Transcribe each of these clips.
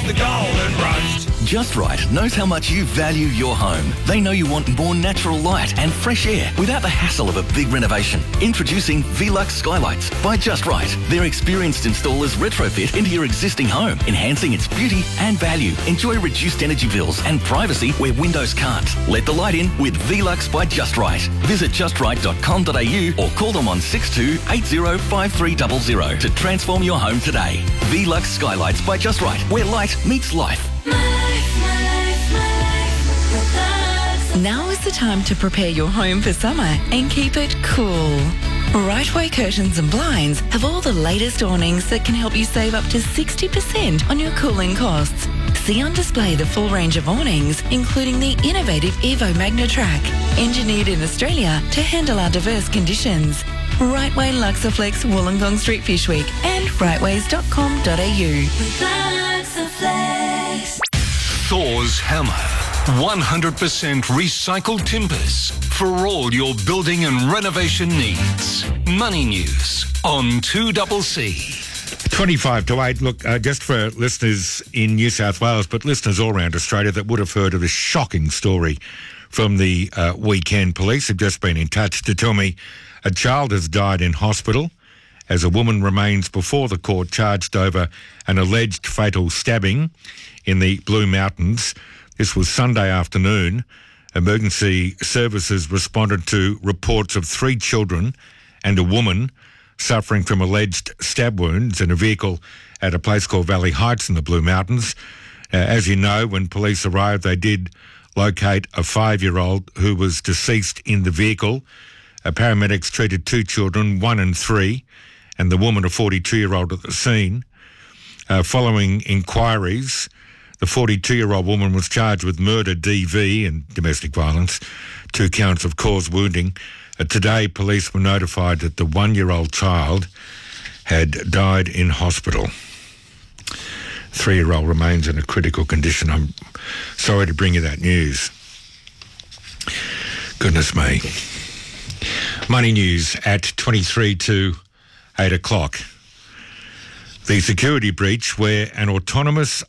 is the golden rush. Just Right knows how much you value your home. They know you want more natural light and fresh air without the hassle of a big renovation. Introducing Velux Skylights by Just Right. Their experienced installers retrofit into your existing home, enhancing its beauty and value. Enjoy reduced energy bills and privacy where windows can't. Let the light in with Velux by Just Right. Visit justright.com.au or call them on 62805300 to transform your home today. Velux Skylights by Just Right, where light meets life. Now is the time to prepare your home for summer and keep it cool. Rightway Curtains and Blinds have all the latest awnings that can help you save up to 60% on your cooling costs. See on display the full range of awnings, including the innovative Evo Magnatrack, engineered in Australia to handle our diverse conditions. Rightway Luxaflex, Wollongong Street Fishwick and rightways.com.au. Thor's Hammer. 100% recycled timbers for all your building and renovation needs. Money News on 2CC. 25 to 8. Look, just for listeners in New South Wales, but listeners all around Australia that would have heard of the shocking story from the weekend. Police have just been in touch to tell me a child has died in hospital as a woman remains before the court charged over an alleged fatal stabbing in the Blue Mountains. This was Sunday afternoon. Emergency services responded to reports of 3 children and a woman suffering from alleged stab wounds in a vehicle at a place called Valley Heights in the Blue Mountains. As you know, when police arrived, they did locate a 5-year-old who was deceased in the vehicle. Paramedics treated 2 children, 1 and 3, and the woman, a 42-year-old, at the scene. Following inquiries, the 42-year-old woman was charged with murder, DV, and domestic violence, 2 counts of cause wounding. Today, police were notified that the 1-year-old child had died in hospital. 3-year-old remains in a critical condition. I'm sorry to bring you that news. Goodness me. Money News at 23 to 8 o'clock. The security breach where an autonomous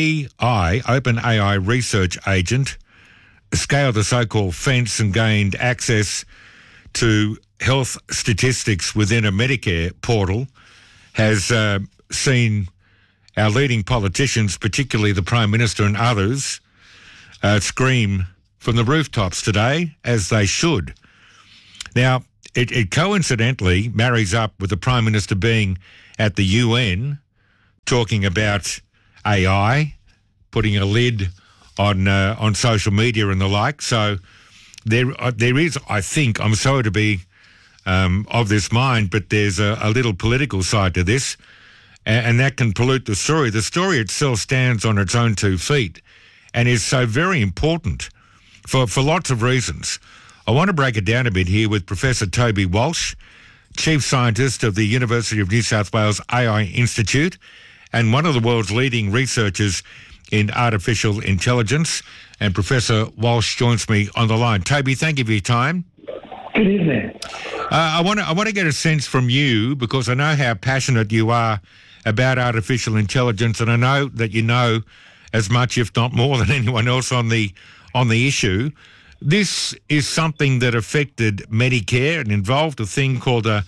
OpenAI research agent scaled the so-called fence and gained access to health statistics within a Medicare portal has seen our leading politicians, particularly the Prime Minister and others, scream from the rooftops today, as they should. Now, it coincidentally marries up with the Prime Minister being at the UN talking about AI, putting a lid on social media and the like. So there is, I think, I'm sorry to be of this mind, but there's a little political side to this, and that can pollute the story. The story itself stands on its own 2 feet and is so very important for lots of reasons. I want to break it down a bit here with Professor Toby Walsh, Chief Scientist of the University of New South Wales AI Institute and one of the world's leading researchers in artificial intelligence. And Professor Walsh joins me on the line. Toby, thank you for your time. Good evening. I want to get a sense from you, because I know how passionate you are about artificial intelligence, and I know that you know as much, if not more, than anyone else on the issue. This is something that affected Medicare and involved a thing called an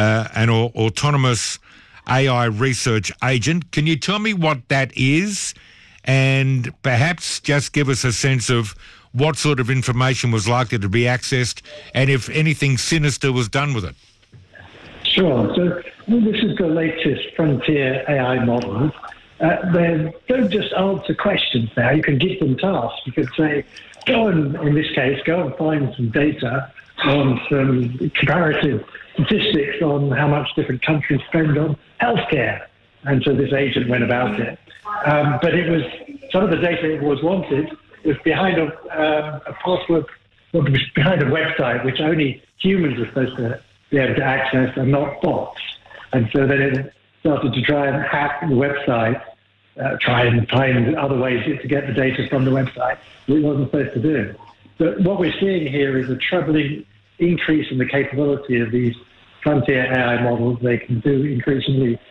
autonomous AI research agent. Can you tell me what that is, and perhaps just give us a sense of what sort of information was likely to be accessed and if anything sinister was done with it? Sure. So this is the latest frontier AI models. They don't just answer questions now. You can give them tasks. You could say, in this case, go and find some data on some comparative statistics on how much different countries spend on healthcare. And so this agent went about it. But it was, some of the data it was wanted was behind a password, or behind a website which only humans are supposed to be able to access and not bots. And so then it started to try and hack the website, try and find other ways to get the data from the website that it wasn't supposed to do. But what we're seeing here is a troubling increase in the capability of these frontier AI models. They can do increasingly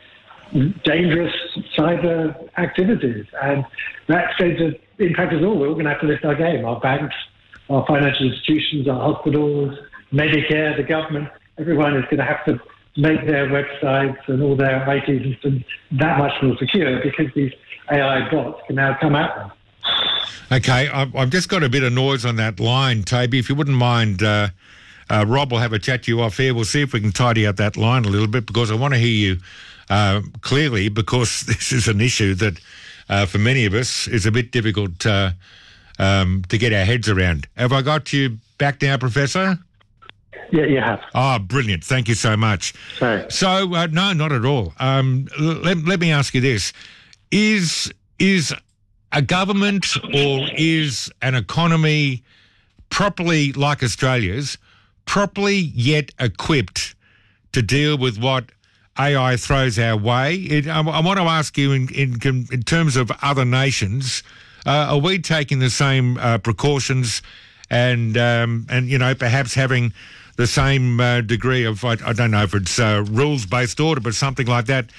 dangerous cyber activities. And that's going to impact us all. We're all going to have to lift our game. Our banks, our financial institutions, our hospitals, Medicare, the government, everyone is going to have to make their websites and all their IT systems that much more secure because these AI bots can now come at them. Okay, I've just got a bit of noise on that line, Toby. If you wouldn't mind, Rob will have a chat to you off air. We'll see if we can tidy up that line a little bit because I want to hear you clearly because this is an issue that for many of us is a bit difficult to get our heads around. Have I got you back now, Professor? Yeah, you have. Oh, brilliant. Thank you so much. Sorry. So, no, not at all. Let me ask you this. Is a government or is an economy properly, like Australia's, properly yet equipped to deal with what AI throws our way? I want to ask you in terms of other nations, are we taking the same precautions and perhaps having the same degree of, I don't know if it's rules-based order, but something like that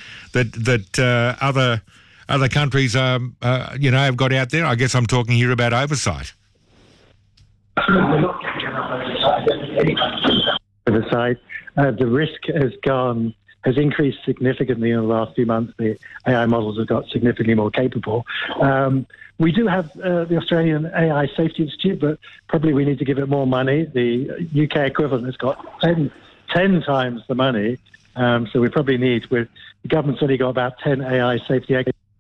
other countries, have got out there? I guess I'm talking here about oversight. Oversight. The risk has increased significantly in the last few months. The AI models have got significantly more capable. We do have the Australian AI Safety Institute, but probably we need to give it more money. The UK equivalent has got 10 times the money, so we probably need. The government's only got about 10 AI safety.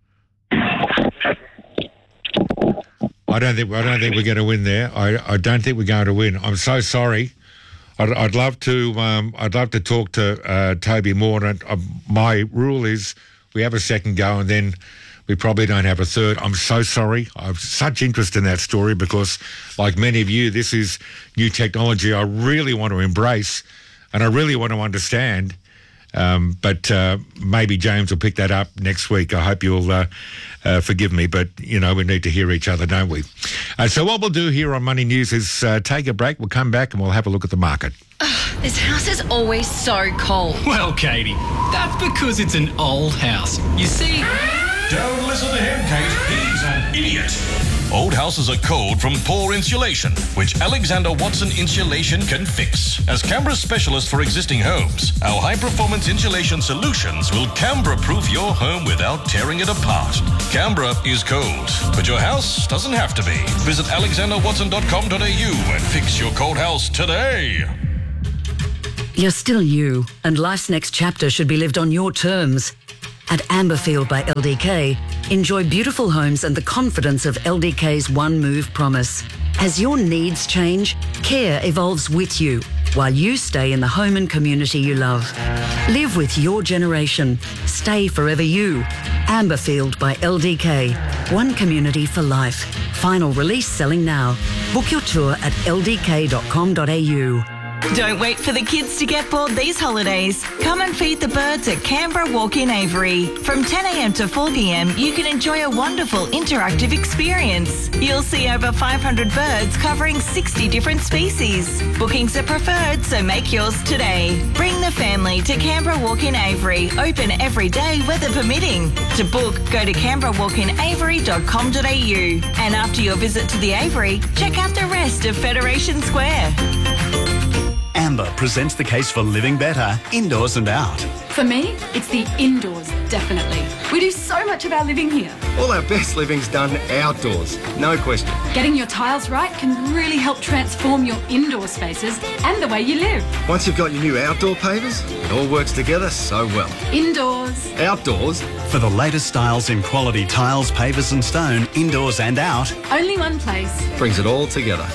I don't think we're going to win there. I don't think we're going to win. I'm so sorry. I'd love to talk to Toby more. And my rule is we have a second go and then we probably don't have a third. I'm so sorry. I have such interest in that story because, like many of you, this is new technology I really want to embrace and I really want to understand. But maybe James will pick that up next week. I hope you'll forgive me, but, we need to hear each other, don't we? So what we'll do here on Money News is take a break. We'll come back and we'll have a look at the market. This house is always so cold. Well, Katie, that's because it's an old house. You see... Don't listen to him, Kate. He's an idiot. Old houses are cold from poor insulation, which Alexander Watson Insulation can fix. As Canberra's specialist for existing homes, our high-performance insulation solutions will Canberra-proof your home without tearing it apart. Canberra is cold, but your house doesn't have to be. Visit alexanderwatson.com.au and fix your cold house today. You're still you, and life's next chapter should be lived on your terms. At Amberfield by LDK, enjoy beautiful homes and the confidence of LDK's One Move promise. As your needs change, care evolves with you, while you stay in the home and community you love. Live with your generation. Stay forever you. Amberfield by LDK. One community for life. Final release selling now. Book your tour at ldk.com.au. Don't wait for the kids to get bored these holidays. Come and feed the birds at Canberra Walk-in Avery. From 10 a.m. to 4 p.m, you can enjoy a wonderful interactive experience. You'll see over 500 birds covering 60 different species. Bookings are preferred, so make yours today. Bring the family to Canberra Walk-in Avery, open every day, weather permitting. To book, go to canberrawalkinavery.com.au. And after your visit to the Avery, check out the rest of Federation Square. Amber presents the case for living better, indoors and out. For me, it's the indoors, definitely. We do so much of our living here. All our best living's done outdoors, no question. Getting your tiles right can really help transform your indoor spaces and the way you live. Once you've got your new outdoor pavers, it all works together so well. Indoors. Outdoors. For the latest styles in quality tiles, pavers and stone, indoors and out. Only one place. Brings it all together.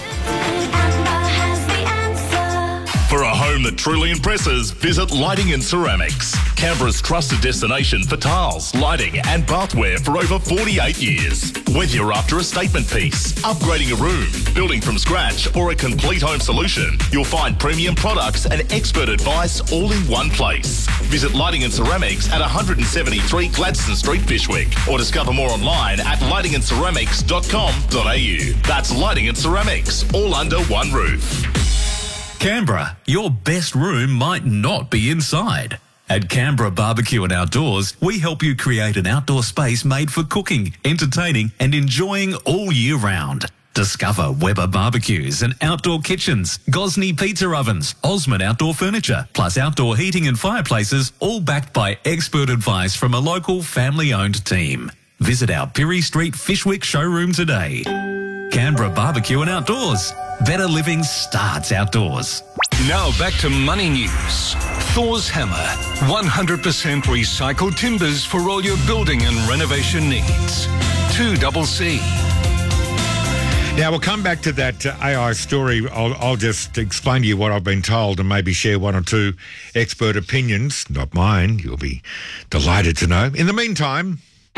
For a home that truly impresses, visit Lighting and Ceramics. Canberra's trusted destination for tiles, lighting and bathware for over 48 years. Whether you're after a statement piece, upgrading a room, building from scratch or a complete home solution, you'll find premium products and expert advice all in one place. Visit Lighting and Ceramics at 173 Gladstone Street, Fyshwick, or discover more online at lightingandceramics.com.au. That's Lighting and Ceramics, all under one roof. Canberra, your best room might not be inside. At Canberra Barbecue and Outdoors, we help you create an outdoor space made for cooking, entertaining and enjoying all year round. Discover Weber barbecues and outdoor kitchens, Gosney pizza ovens, Osmond outdoor furniture, plus outdoor heating and fireplaces, all backed by expert advice from a local family-owned team. Visit our Pirie Street Fishwick showroom today. Canberra Barbecue and Outdoors. Better living starts outdoors. Now back to Money News. Thor's Hammer. 100% recycled timbers for all your building and renovation needs. 2CC. Now, we'll come back to that AI story. I'll just explain to you what I've been told and maybe share one or two expert opinions. Not mine. You'll be delighted to know. In the meantime...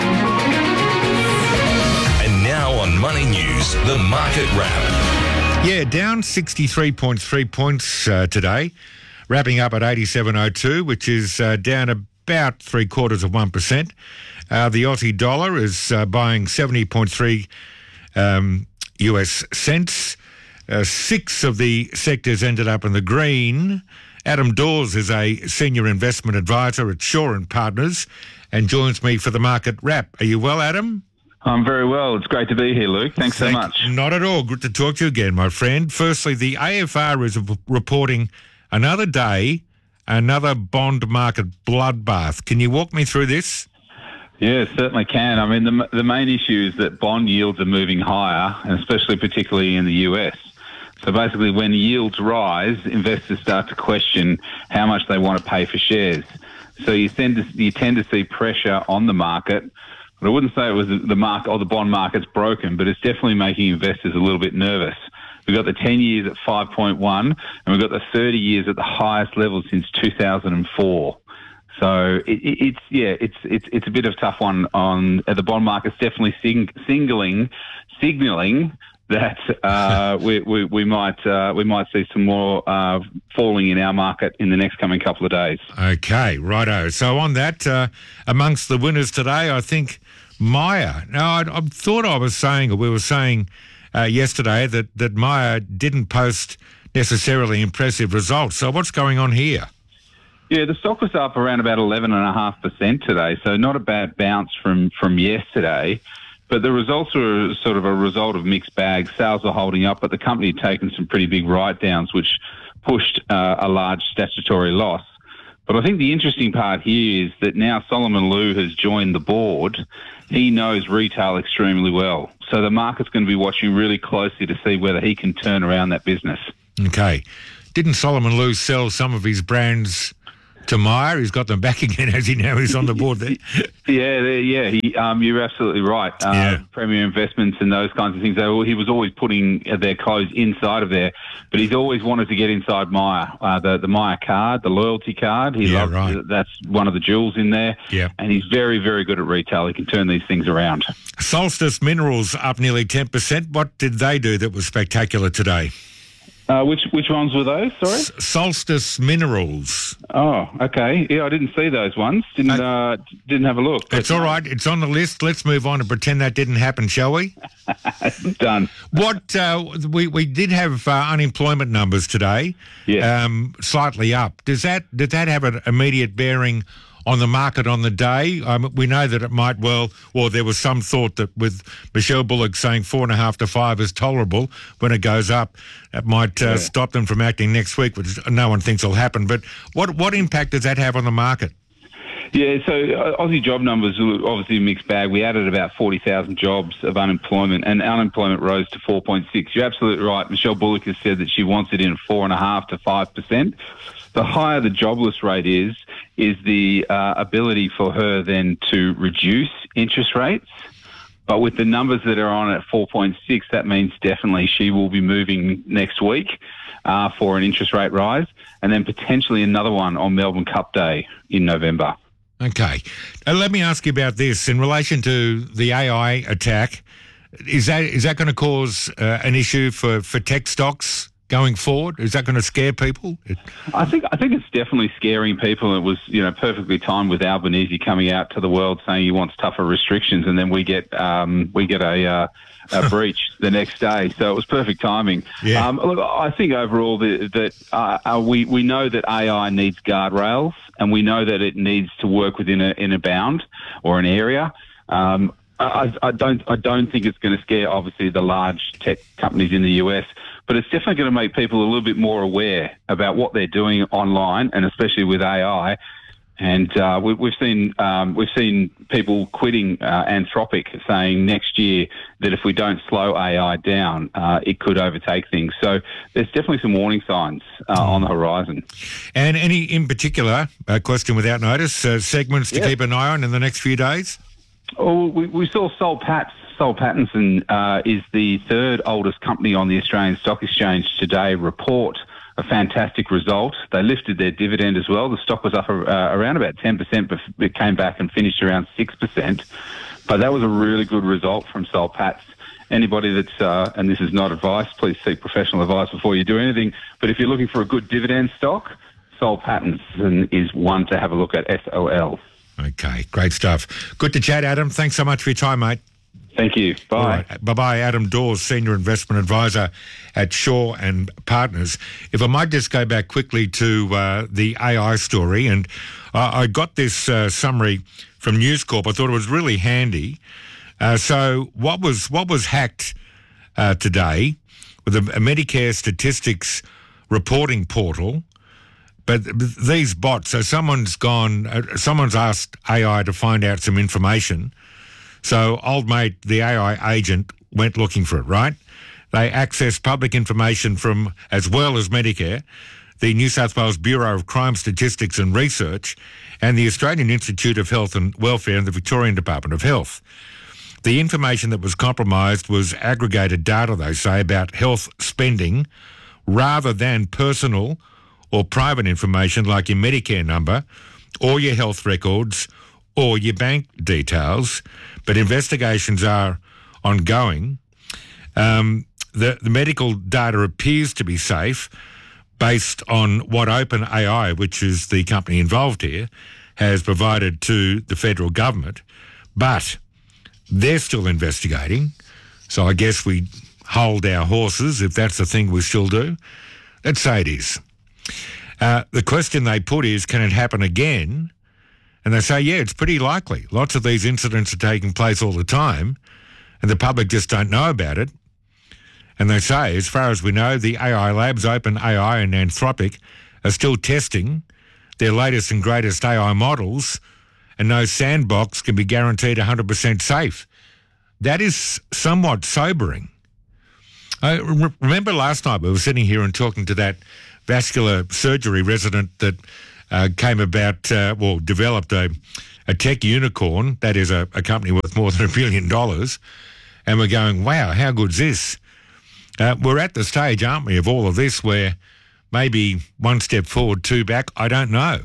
And now on Money News, the Market Wrap. Yeah, down 63.3 points today, wrapping up at 87.02, which is down about 0.75%. The Aussie dollar is buying 70.3 US cents. 6 of the sectors ended up in the green. Adam Dawes is a senior investment advisor at Shaw & Partners and joins me for the Market Wrap. Are you well, Adam? I'm very well. It's great to be here, Luke. Thanks so much. Not at all. Good to talk to you again, my friend. Firstly, the AFR is reporting another day, another bond market bloodbath. Can you walk me through this? Yeah, certainly can. I mean, the main issue is that bond yields are moving higher, and especially particularly in the US. So basically, when yields rise, investors start to question how much they want to pay for shares. So you tend to see pressure on the market. But I wouldn't say it was the market or the bond market's broken, but it's definitely making investors a little bit nervous. We've got the 10 years at 5.1, and we've got the 30 years at the highest level since 2004. So it's a bit of a tough one on the bond market's definitely signaling that we might see some more falling in our market in the next coming couple of days. Okay, righto. So on that, amongst the winners today, I think Myer. Now, I thought I was saying, or we were saying yesterday that Myer didn't post necessarily impressive results. So what's going on here? Yeah, the stock was up around about 11.5% today, so not a bad bounce from yesterday. But the results were sort of a result of mixed bags. Sales are holding up, but the company had taken some pretty big write-downs, which pushed a large statutory loss. But I think the interesting part here is that now Solomon Lew has joined the board. He knows retail extremely well. So the market's going to be watching really closely to see whether he can turn around that business. Okay. Didn't Solomon Lew sell some of his brands to Myer? He's got them back again, as he now is on the board there. Yeah. You're absolutely right. Premier Investments and those kinds of things. He was always putting their clothes inside of there, but he's always wanted to get inside Myer. The Myer card, the loyalty card. He loves right. That's one of the jewels in there. Yeah. And he's very, very good at retail. He can turn these things around. Solstice Minerals up nearly 10%. What did they do that was spectacular today? Which ones were those? Sorry, Solstice Minerals. Oh, okay. Yeah, I didn't see those ones. Didn't have a look. It's all right. It's on the list. Let's move on and pretend that didn't happen, shall we? Done. What we did have unemployment numbers today. Yeah. Slightly up. Did that have an immediate bearing on the market on the day? We know that it might there was some thought that with Michelle Bullock saying 4.5 to 5 is tolerable when it goes up, that might stop them from acting next week, which no one thinks will happen. But what impact does that have on the market? Yeah, so Aussie job numbers are obviously a mixed bag. We added about 40,000 jobs of unemployment, and unemployment rose to 4.6. You're absolutely right. Michelle Bullock has said that she wants it in 4.5 to 5%. The higher the jobless rate is the ability for her then to reduce interest rates. But with the numbers that are on at 4.6, that means definitely she will be moving next week for an interest rate rise, and then potentially another one on Melbourne Cup Day in November. Okay. Let me ask you about this. In relation to the AI attack, is that going to cause an issue for tech stocks going forward? Is that going to scare people? I think it's definitely scaring people. It was, perfectly timed with Albanese coming out to the world saying he wants tougher restrictions, and then we get a breach the next day. So it was perfect timing. Yeah. Look, I think overall that we know that AI needs guardrails, and we know that it needs to work within a bound or an area. I don't think it's going to scare, obviously, the large tech companies in the US, but it's definitely going to make people a little bit more aware about what they're doing online, and especially with AI. And we've seen people quitting Anthropic, saying next year that if we don't slow AI down, it could overtake things. So there's definitely some warning signs on the horizon. And any, in particular, question without notice, segments to keep an eye on in the next few days? Oh, we saw Soul Pattinson is the third oldest company on the Australian Stock Exchange today report a fantastic result. They lifted their dividend as well. The stock was up around about 10%, but it came back and finished around 6%. But that was a really good result from Soul Patts. Anybody that's, and this is not advice, please seek professional advice before you do anything, but if you're looking for a good dividend stock, Soul Pattinson is one to have a look at, SOL. Okay, great stuff. Good to chat, Adam. Thanks so much for your time, mate. Thank you. Bye. All right. Bye-bye. Adam Dawes, Senior Investment Advisor at Shaw and Partners. If I might just go back quickly to the AI story, and I got this summary from News Corp. I thought it was really handy. So what was hacked today with a Medicare statistics reporting portal? But these bots, so someone's asked AI to find out some information. So old mate, the AI agent, went looking for it, right? They accessed public information from, as well as Medicare, the New South Wales Bureau of Crime Statistics and Research, and the Australian Institute of Health and Welfare and the Victorian Department of Health. The information that was compromised was aggregated data, they say, about health spending rather than personal or private information like your Medicare number or your health records or your bank details. But investigations are ongoing. The medical data appears to be safe based on what OpenAI, which is the company involved here, has provided to the federal government. But they're still investigating. So I guess we hold our horses, if that's the thing we still do. Let's say it is. The question they put is, can it happen again? And they say, yeah, it's pretty likely. Lots of these incidents are taking place all the time, and the public just don't know about it. And they say, as far as we know, the AI labs, OpenAI and Anthropic, are still testing their latest and greatest AI models, and no sandbox can be guaranteed 100% safe. That is somewhat sobering. I remember last night we were sitting here and talking to that vascular surgery resident that came about, developed a tech unicorn, that is a company worth more than $1 billion, and we're going, wow, how good's this? We're at the stage, aren't we, of all of this where maybe one step forward, two back, I don't know.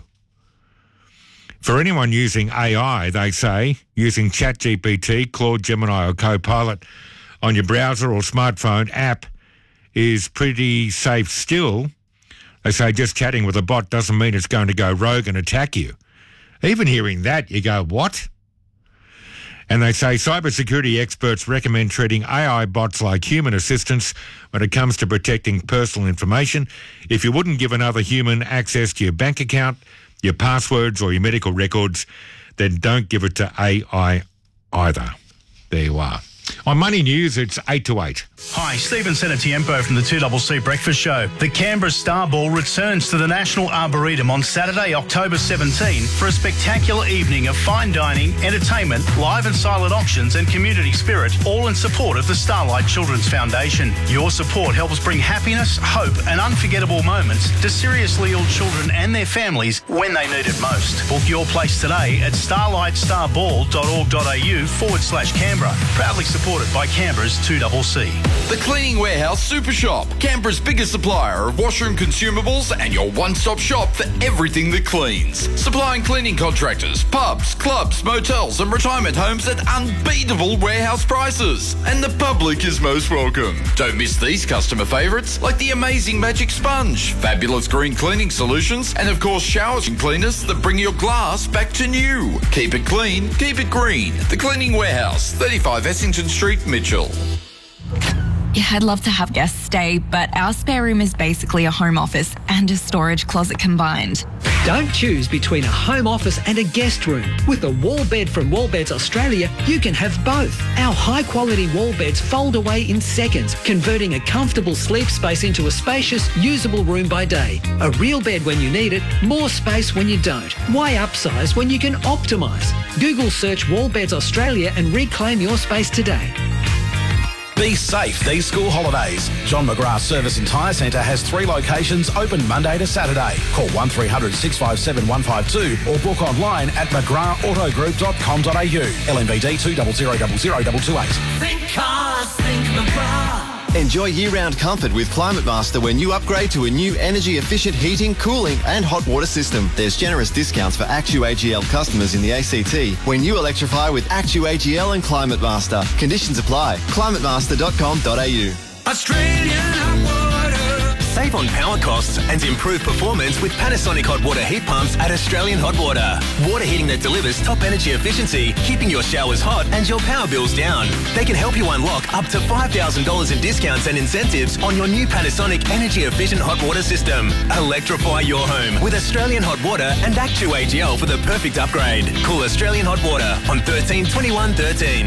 For anyone using AI, they say, using ChatGPT, Claude, Gemini or Copilot on your browser or smartphone app is pretty safe still. They say just chatting with a bot doesn't mean it's going to go rogue and attack you. Even hearing that, you go, what? And they say cybersecurity experts recommend treating AI bots like human assistants when it comes to protecting personal information. If you wouldn't give another human access to your bank account, your passwords or your medical records, then don't give it to AI either. There you are. On Money News, it's 8 to 8. Hi, Stephen Senatiempo from the 2CC Breakfast Show. The Canberra Star Ball returns to the National Arboretum on Saturday, October 17 for a spectacular evening of fine dining, entertainment, live and silent auctions and community spirit, all in support of the Starlight Children's Foundation. Your support helps bring happiness, hope and unforgettable moments to seriously ill children and their families when they need it most. Book your place today at starlightstarBall.org.au/Canberra. Proudly supported supported by Canberra's 2CC. The Cleaning Warehouse Super Shop, Canberra's biggest supplier of washroom consumables and your one-stop shop for everything that cleans. Supplying cleaning contractors, pubs, clubs, motels and retirement homes at unbeatable warehouse prices. And the public is most welcome. Don't miss these customer favourites like the amazing Magic Sponge, fabulous green cleaning solutions, and of course showers and cleaners that bring your glass back to new. Keep it clean, keep it green. The Cleaning Warehouse, 35 Essington Street, Mitchell. Yeah, I'd love to have guests stay, but our spare room is basically a home office and a storage closet combined. Don't choose between a home office and a guest room. With a wall bed from Wallbeds Australia, you can have both. Our high-quality wall beds fold away in seconds, converting a comfortable sleep space into a spacious, usable room by day. A real bed when you need it, more space when you don't. Why upsize when you can optimise? Google search Wallbeds Australia and reclaim your space today. Be safe these school holidays. John McGrath Service and Tyre Centre has 3 locations open Monday to Saturday. Call 1300 657 152 or book online at mcgrathautogroup.com.au. LNBD 2000228. Think cars, think McGrath. Enjoy year-round comfort with Climate Master when you upgrade to a new energy-efficient heating, cooling and hot water system. There's generous discounts for ActuAGL customers in the ACT when you electrify with ActuAGL and Climate Master. Conditions apply. climatemaster.com.au. Australian hot water. Save on power costs and improve performance with Panasonic hot water heat pumps at Australian Hot Water. Water heating that delivers top energy efficiency, keeping your showers hot and your power bills down. They can help you unlock up to $5,000 in discounts and incentives on your new Panasonic energy efficient hot water system. Electrify your home with Australian Hot Water and ActuAGL for the perfect upgrade. Call Australian Hot Water on 13 21 13.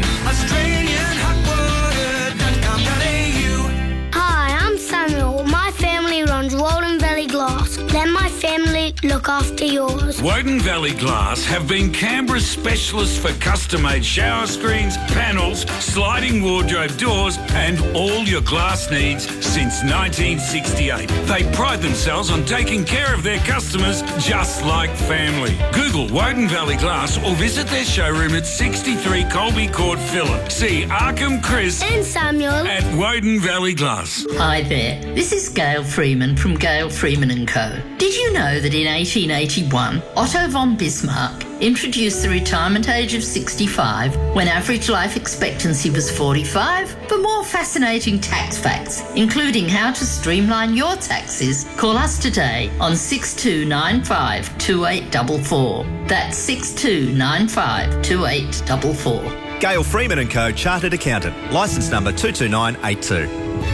AustralianHotWater.com.au. Hi, I'm Samuel. My family runs Walden Valley Glass. Let my family look after yours. Woden Valley Glass have been Canberra's specialists for custom-made shower screens, panels, sliding wardrobe doors and all your glass needs since 1968. They pride themselves on taking care of their customers just like family. Google Woden Valley Glass or visit their showroom at 63 Colby Court, Phillip. See Arkham Chris and Samuel at Woden Valley Glass. Hi there, this is Gail Freeman from Gail Freeman & Co. Did you know that in 1881, Otto von Bismarck introduced the retirement age of 65 when average life expectancy was 45? For more fascinating tax facts, including how to streamline your taxes, call us today on 6295 2844. That's 6295 2844. Gail Freeman & Co. Chartered Accountant. Licence number 22982.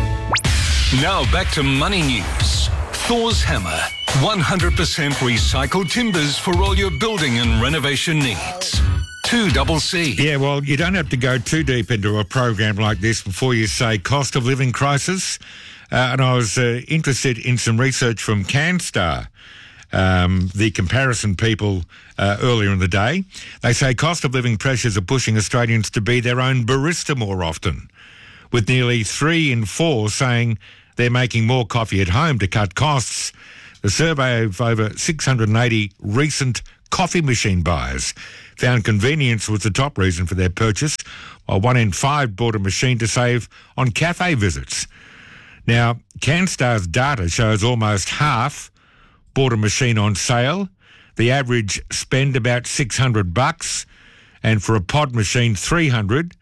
Now back to Money News. Thor's Hammer. 100% recycled timbers for all your building and renovation needs. 2CC. Yeah, well, you don't have to go too deep into a program like this before you say cost of living crisis. And I was interested in some research from CanStar, the comparison people earlier in the day. They say cost of living pressures are pushing Australians to be their own barista more often, with nearly 3 in 4 saying they're making more coffee at home to cut costs. The survey of over 680 recent coffee machine buyers found convenience was the top reason for their purchase, while 1 in 5 bought a machine to save on cafe visits. Now, CanStar's data shows almost half bought a machine on sale. The average spend about $600, and for a pod machine, $300.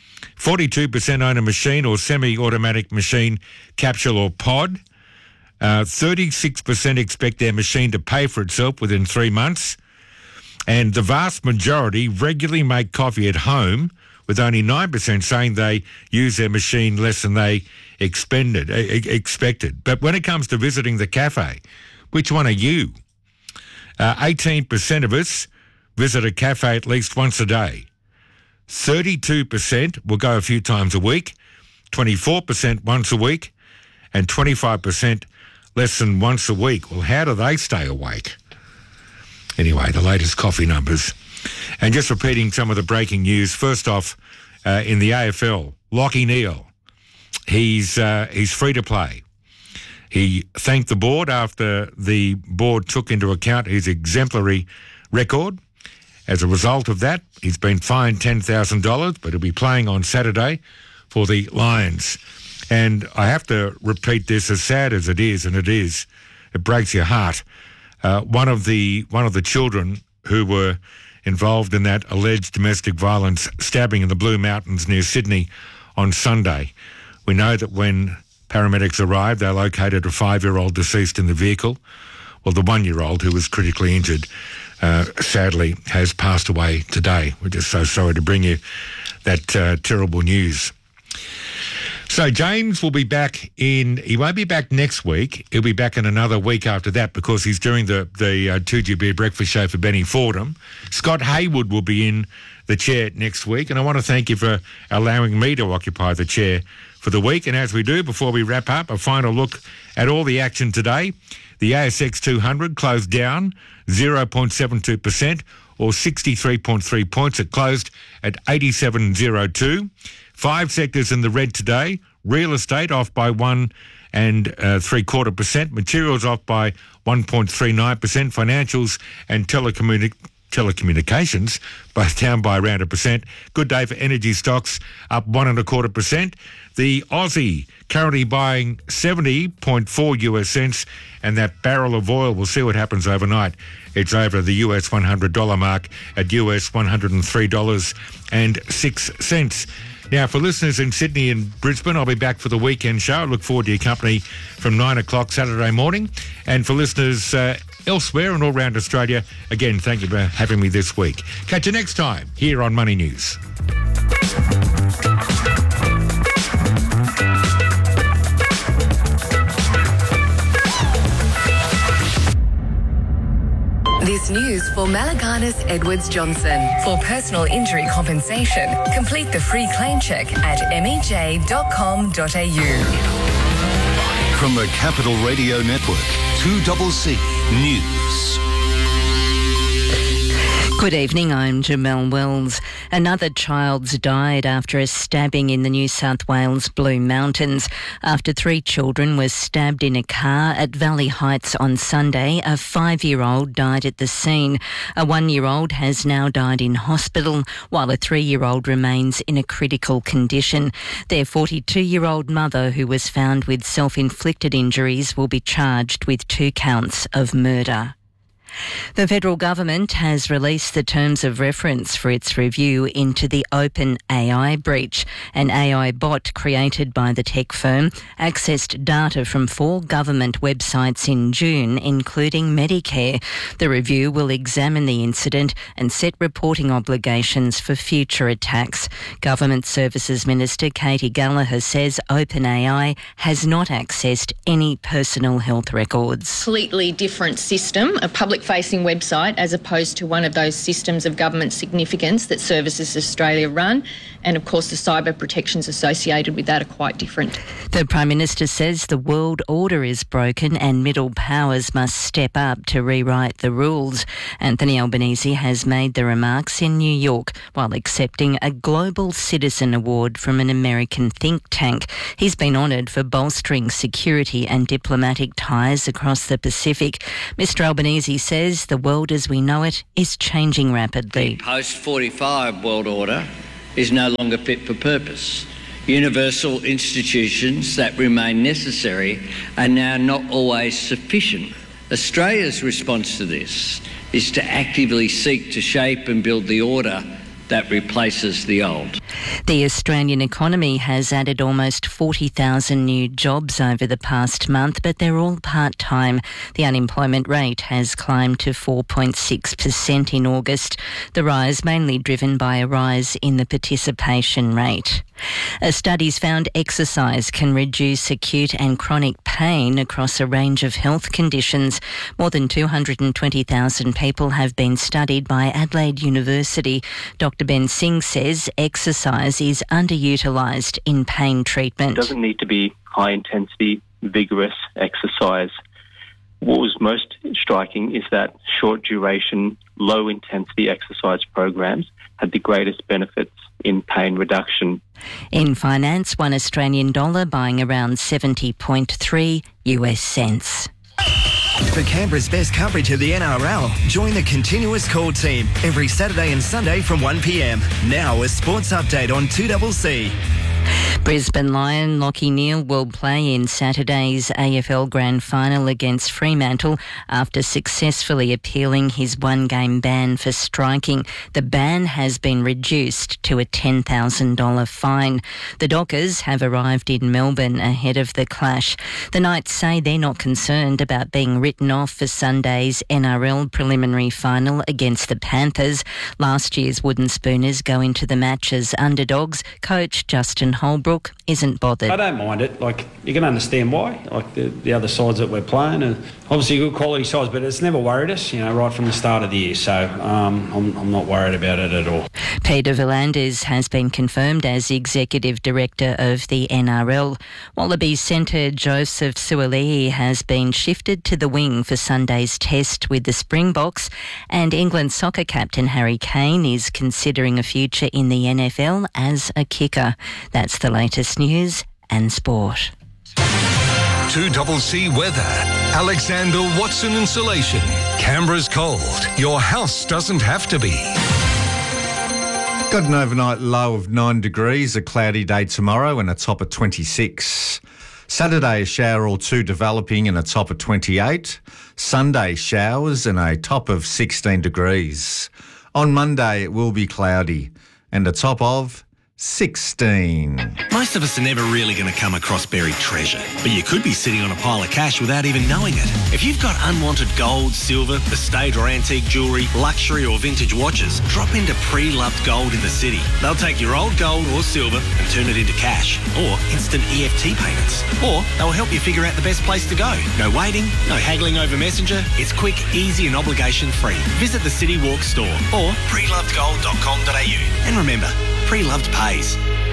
42% own a machine or semi-automatic machine, capsule or pod. 36% expect their machine to pay for itself within 3 months. And the vast majority regularly make coffee at home, with only 9% saying they use their machine less than they expected. But when it comes to visiting the cafe, which one are you? 18% of us visit a cafe at least once a day. 32% will go a few times a week, 24% once a week, and 25% less than once a week. Well, how do they stay awake? Anyway, the latest coffee numbers. And just repeating some of the breaking news. First off, in the AFL, Lachie Neale, he's free to play. He thanked the board after the board took into account his exemplary record, As a result of that, he's been fined $10,000, but he'll be playing on Saturday for the Lions. And I have to repeat this, as sad as it is, and it breaks your heart. One of the children who were involved in that alleged domestic violence stabbing in the Blue Mountains near Sydney on Sunday. We know that when paramedics arrived, they located a 5-year-old deceased in the vehicle. Well, the 1-year-old, who was critically injured, sadly has passed away today. We're just so sorry to bring you that terrible news. So James will be back he won't be back next week. He'll be back in another week after that because he's doing the 2GB breakfast show for Benny Fordham. Scott Haywood will be in the chair next week, and I want to thank you for allowing me to occupy the chair for the week. And as we do, before we wrap up, a final look at all the action today. The ASX 200 closed down 0.72% or 63.3 points. It closed at 87.02. 5 sectors in the red today. Real estate off by 1.75%. Materials off by 1.39%. Financials and telecommunications both down by around 1%. Good day for energy stocks, up 1.25%. The Aussie currently buying 70.4 US cents, and that barrel of oil, we'll see what happens overnight. It's over the US $100 mark at US $103.06. Now, for listeners in Sydney and Brisbane, I'll be back for the weekend show. I look forward to your company from 9 o'clock Saturday morning. And for listeners elsewhere and all around Australia, again, thank you for having me this week. Catch you next time here on Money News. This news for Malaganas Edwards Johnson. For personal injury compensation, complete the free claim check at mej.com.au. From the Capital Radio Network, 2CC News. Good evening, I'm Jamelle Wells. Another child's died after a stabbing in the New South Wales Blue Mountains. After 3 children were stabbed in a car at Valley Heights on Sunday, a 5-year-old died at the scene. A 1-year-old has now died in hospital, while a 3-year-old remains in a critical condition. Their 42-year-old mother, who was found with self-inflicted injuries, will be charged with 2 counts of murder. The federal government has released the terms of reference for its review into the OpenAI breach. An AI bot created by the tech firm accessed data from 4 government websites in June, including Medicare. The review will examine the incident and set reporting obligations for future attacks. Government Services Minister Katie Gallagher says OpenAI has not accessed any personal health records. Completely different system, a public-facing website, as opposed to one of those systems of government significance that Services Australia run. And of course the cyber protections associated with that are quite different. The Prime Minister says the world order is broken and middle powers must step up to rewrite the rules. Anthony Albanese has made the remarks in New York while accepting a Global Citizen Award from an American think tank. He's been honoured for bolstering security and diplomatic ties across the Pacific. Mr Albanese says the world as we know it is changing rapidly. The post-45 world order is no longer fit for purpose. Universal institutions that remain necessary are now not always sufficient. Australia's response to this is to actively seek to shape and build the order that replaces the old. The Australian economy has added almost 40,000 new jobs over the past month, but they're all part-time. The unemployment rate has climbed to 4.6% in August, the rise mainly driven by a rise in the participation rate. A study's found exercise can reduce acute and chronic pain across a range of health conditions. More than 220,000 people have been studied by Adelaide University. Dr. Ben Singh says exercise is underutilised in pain treatment. It doesn't need to be high-intensity, vigorous exercise. What was most striking is that short-duration, low-intensity exercise programs had the greatest benefits in pain reduction. In finance, $1 Australian buying around 70.3 US cents. For Canberra's best coverage of the NRL, join the Continuous Call team every Saturday and Sunday from 1 p.m. Now a sports update on 2CC. Brisbane Lion Lachie Neale will play in Saturday's AFL Grand Final against Fremantle after successfully appealing his one-game ban for striking. The ban has been reduced to a $10,000 fine. The Dockers have arrived in Melbourne ahead of the clash. The Knights say they're not concerned about being written off for Sunday's NRL preliminary final against the Panthers. Last year's Wooden Spooners go into the match as underdogs. Coach Justin Holbrook isn't bothered. I don't mind it. Like, you can understand why. Like the other sides that we're playing, and obviously good quality sides, but it's never worried us, right from the start of the year. So I'm not worried about it at all. Peter V'landers has been confirmed as the Executive Director of the NRL. Wallabies centre Joseph Suaalii has been shifted to the wing for Sunday's test with the Springboks, and England soccer captain Harry Kane is considering a future in the NFL as a kicker. That's the latest news and sport. 2CC weather. Alexander Watson Insulation. Canberra's cold. Your house doesn't have to be. Got an overnight low of 9 degrees, a cloudy day tomorrow and a top of 26. Saturday, a shower or two developing and a top of 28. Sunday, showers and a top of 16 degrees. On Monday, it will be cloudy and a top of 16. Most of us are never really going to come across buried treasure, but you could be sitting on a pile of cash without even knowing it. If you've got unwanted gold, silver, estate or antique jewellery, luxury or vintage watches, drop into Pre-Loved Gold in the city. They'll take your old gold or silver and turn it into cash or instant EFT payments. Or they'll help you figure out the best place to go. No waiting, no haggling over Messenger. It's quick, easy and obligation-free. Visit the City Walk store or prelovedgold.com.au. And remember, Pre-Loved pays.